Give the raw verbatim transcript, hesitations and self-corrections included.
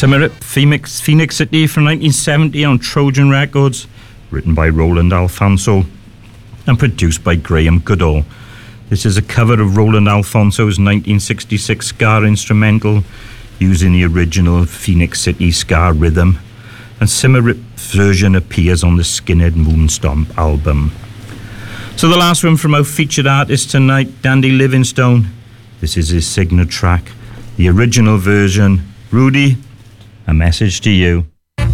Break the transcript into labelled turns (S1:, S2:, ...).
S1: Symarip, Phoenix, Phoenix City from nineteen seventy on Trojan Records, written by Roland Alfonso and produced by Graham Goodall. This is a cover of Roland Alfonso's nineteen sixty-six ska instrumental using the original Phoenix City ska rhythm, and Symarip's version appears on the Skinhead Moonstomp album. So the last one from our featured artist tonight, Dandy Livingstone. This is his signature track, the original version. Rudy, a message to you.